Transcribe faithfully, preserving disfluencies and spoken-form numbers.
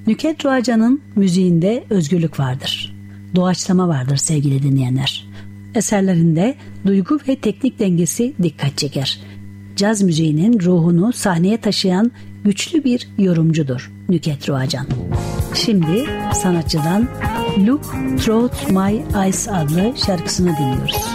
Nükhet Ruacan'ın müziğinde özgürlük vardır. Doğaçlama vardır sevgili dinleyenler. Eserlerinde duygu ve teknik dengesi dikkat çeker. Caz müziğinin ruhunu sahneye taşıyan güçlü bir yorumcudur Nükhet Ruacan. Şimdi sanatçıdan Look Through My Eyes adlı şarkısını dinliyoruz.